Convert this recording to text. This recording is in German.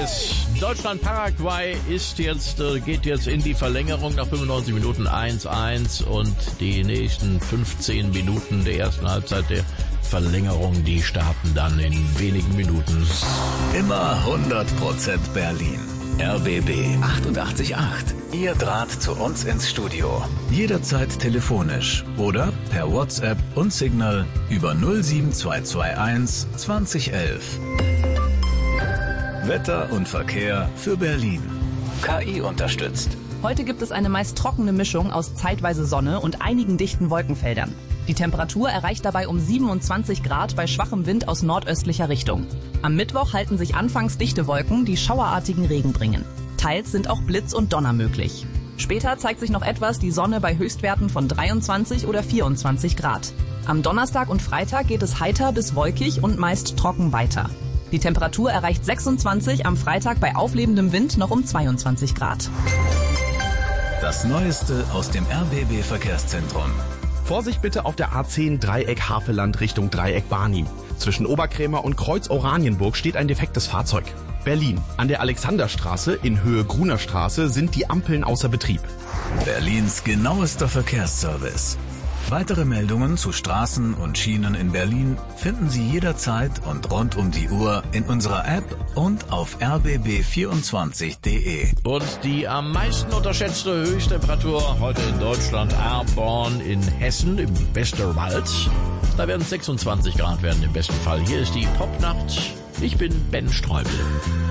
Service. Deutschland-Paraguay geht jetzt in die Verlängerung nach 95 Minuten 1-1 und die nächsten 15 Minuten der ersten Halbzeit der Verlängerung, die starten dann in wenigen Minuten. Immer 100% Berlin. RBB 88.8. Ihr Draht zu uns ins Studio. Jederzeit telefonisch oder per WhatsApp und Signal über 07221 2011. Wetter und Verkehr für Berlin. KI unterstützt. Heute gibt es eine meist trockene Mischung aus zeitweise Sonne und einigen dichten Wolkenfeldern. Die Temperatur erreicht dabei um 27 Grad bei schwachem Wind aus nordöstlicher Richtung. Am Mittwoch halten sich anfangs dichte Wolken, die schauerartigen Regen bringen. Teils sind auch Blitz und Donner möglich. Später zeigt sich noch etwas die Sonne bei Höchstwerten von 23 oder 24 Grad. Am Donnerstag und Freitag geht es heiter bis wolkig und meist trocken weiter. Die Temperatur erreicht 26, am Freitag bei auflebendem Wind noch um 22 Grad. Das Neueste aus dem RBB Verkehrszentrum. Vorsicht bitte auf der A10 Dreieck Havelland Richtung Dreieck Barnim. Zwischen Oberkrämer und Kreuz Oranienburg steht ein defektes Fahrzeug. Berlin. An der Alexanderstraße in Höhe Gruner Straße sind die Ampeln außer Betrieb. Berlins genauester Verkehrsservice. Weitere Meldungen zu Straßen und Schienen in Berlin finden Sie jederzeit und rund um die Uhr in unserer App und auf rbb24.de. Und die am meisten unterschätzte Höchsttemperatur heute in Deutschland, Aarborn in Hessen im Westerwald. Da werden es 26 Grad werden im besten Fall. Hier ist die Popnacht. Ich bin Ben Streubel.